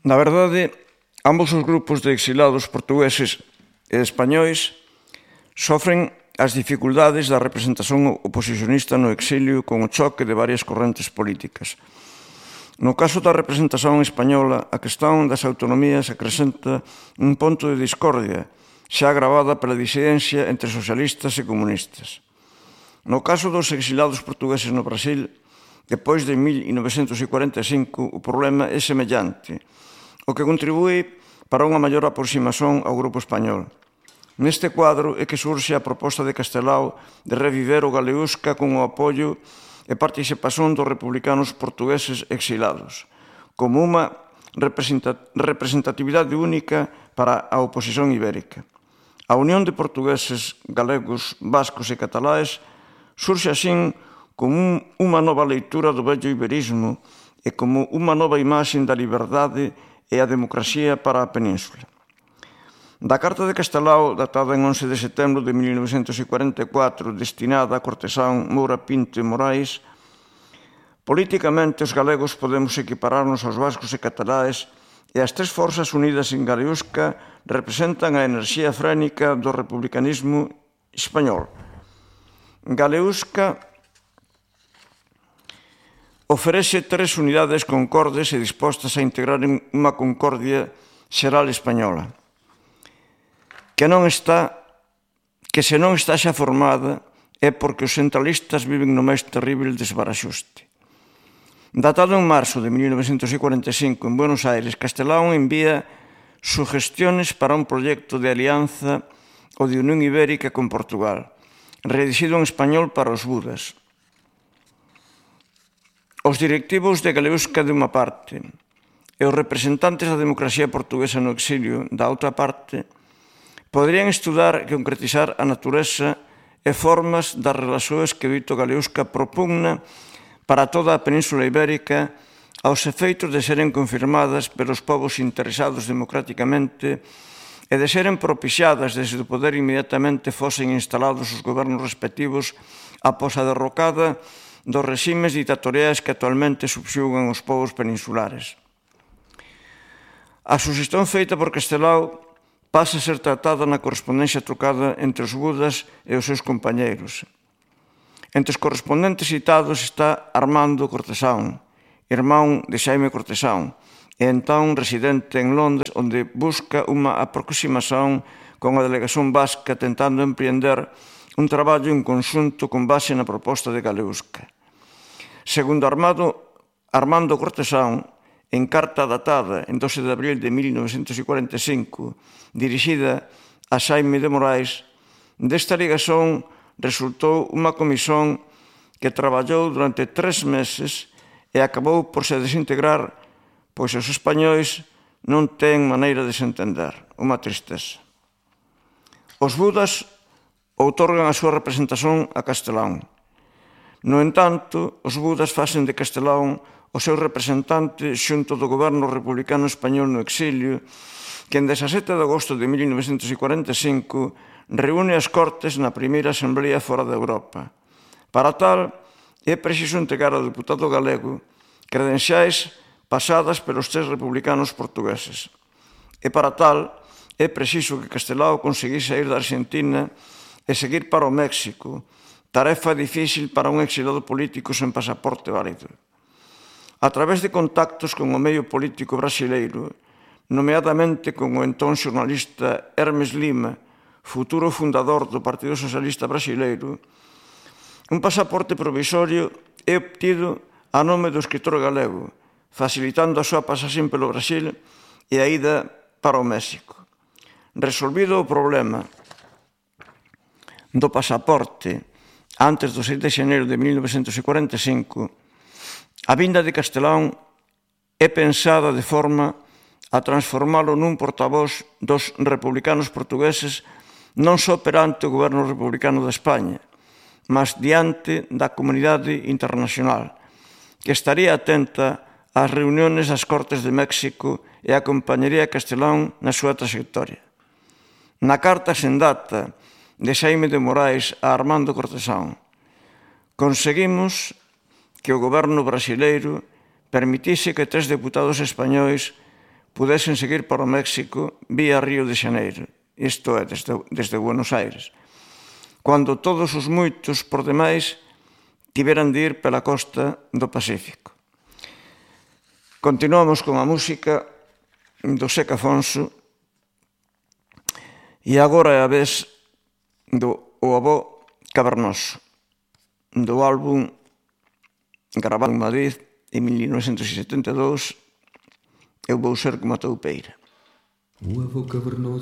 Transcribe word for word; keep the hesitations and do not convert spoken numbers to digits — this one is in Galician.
Na verdade, ambos os grupos de exilados portugueses e españois sofren as dificultades da representación oposicionista no exilio con o choque de varias correntes políticas. No caso da representación española, a cuestión das autonomías acrescenta un ponto de discordia, xa agravada pela disidencia entre socialistas e comunistas. No caso dos exilados portugueses no Brasil, depois de mil novecentos cuarenta e cinco, o problema é semellante, o que contribúe para unha maior aproximación ao grupo español. Neste cuadro é que surxe a proposta de Castelao de reviver o Galeusca con o apoio e participación dos republicanos portugueses exilados, como unha representatividade única para a oposición ibérica. A unión de portugueses, galegos, vascos e cataláes surxe asín como unha nova leitura do vello iberismo e como unha nova imaxe da liberdade e a democracia para a península. Da Carta de Castelao, datada en once de setembro de mil novecentos cuarenta e catro, destinada a Cortesán, Moura, Pinto e Morais, políticamente os galegos podemos equipararnos aos vascos e cataláes e as tres forzas unidas en Galeusca representan a enerxía frénica do republicanismo español. Galeusca ofrece tres unidades concordes e dispostas a integrar en unha concordia xeral española, que non está, que se non está xa formada é porque os centralistas viven no máis terrible desbaraxuste. Datado en marzo de mil novecentos cuarenta e cinco en Buenos Aires, Castelao envía sugestiones para un proxecto de alianza ou de Unión Ibérica con Portugal, redixido en español para os budas. Os directivos de Galeusca de unha parte e os representantes da democracia portuguesa no exilio da outra parte poderían estudar e concretizar a natureza e formas das relacións que o dito Galeusca propugna para toda a Península Ibérica aos efeitos de seren confirmadas pelos povos interesados democráticamente e de seren propiciadas desde o poder inmediatamente fosen instalados os gobernos respectivos após a derrocada dos reximes ditatoriais que actualmente subxugan os povos peninsulares. A suxestión feita por Castelao pasa a ser tratada na correspondencia trocada entre os budas e os seus compañeiros. Entre os correspondentes citados está Armando Cortesán, irmán de Xaime Cortesán, e entón residente en Londres, onde busca unha aproximación con a delegación vasca tentando empreender un traballo en conxunto con base na proposta de Galeusca. Segundo Armando, Armando Cortesán, en carta datada en doce de abril de mil novecentos cuarenta e cinco, dirixida a Xaime de Morais, desta ligación resultou unha comisión que traballou durante tres meses e acabou por se desintegrar, pois os españois non ten maneira de se entender. Unha tristeza. Os budas outorgan a súa representación a Castelao. No entanto, os budas facen de Castelao o seu representante xunto do goberno republicano español no exilio, que en dezasete de agosto de mil novecentos cuarenta e cinco reúne as Cortes na primeira asamblea fora de Europa. Para tal, é preciso entregar ao deputado galego credenciais pasadas pelos tres republicanos portugueses. E para tal, é preciso que Castelao conseguise sair da Argentina e seguir para o México, tarefa difícil para un exilado político sen pasaporte válido. A través de contactos con o medio político brasileiro, nomeadamente con o entón xornalista Hermes Lima, futuro fundador do Partido Socialista Brasileiro, un pasaporte provisorio é obtido a nome do escritor galego, facilitando a súa pasaxen pelo Brasil e a ida para o México. Resolvido o problema do pasaporte antes do seis de xaneiro de mil novecentos cuarenta e cinco, a vinda de Castelao é pensada de forma a transformalo nun portavoz dos republicanos portugueses non só perante o goberno republicano de España, mas diante da comunidade internacional, que estaría atenta ás reuniones das Cortes de México e acompañaría a Castelao na súa trayectoria. Na carta sen data de Xaime de Morais a Armando Cortesán, conseguimos que o goberno brasileiro permitise que tres deputados españois pudesen seguir para o México vía Río de Xaneiro, isto é, desde, desde Buenos Aires, cando todos os moitos, por demais, tiveran de ir pela costa do Pacífico. Continuamos con a música do Seca Afonso e agora é a vez do O Avó Cavernoso, do álbum gravado en Madrid en mil novecentos setenta e dous, Eu vou ser como a toupeira. O avô cavernoso